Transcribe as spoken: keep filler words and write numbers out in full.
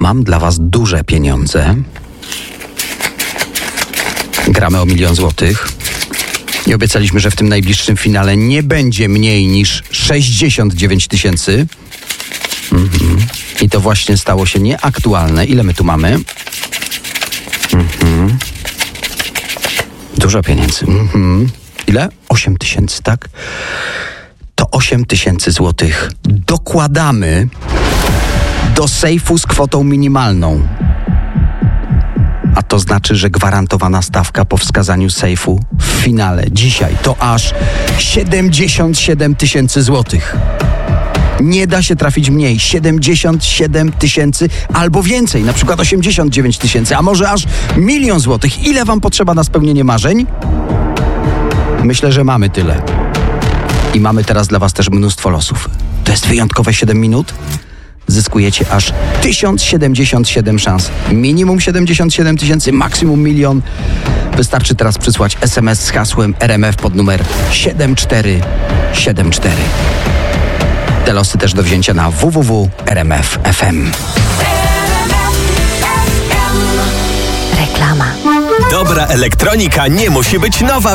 Mam dla was duże pieniądze. Gramy o milion złotych. I obiecaliśmy, że w tym najbliższym finale nie będzie mniej niż sześćdziesiąt dziewięć tysięcy. Mhm. I to właśnie stało się nieaktualne. Ile my tu mamy? Mhm. Dużo pieniędzy. Mhm. Ile? osiem tysięcy, tak? To osiem tysięcy złotych dokładamy do sejfu z kwotą minimalną. A to znaczy, że gwarantowana stawka po wskazaniu sejfu w finale dzisiaj to aż siedemdziesiąt siedem tysięcy złotych. Nie da się trafić mniej. siedemdziesiąt siedem tysięcy albo więcej, na przykład osiemdziesiąt dziewięć tysięcy, a może aż milion złotych. Ile wam potrzeba na spełnienie marzeń? Myślę, że mamy tyle. I mamy teraz dla was też mnóstwo losów. To jest wyjątkowe siedem minut. Zyskujecie aż tysiąc siedemdziesiąt siedem szans. Minimum siedemdziesiąt siedem tysięcy, maksimum milion. Wystarczy teraz przysłać es em es z hasłem R M F pod numer siedem cztery siedem cztery. Te losy też do wzięcia na w w w kropka r m f kropka f m. Reklama. Dobra elektronika nie musi być nowa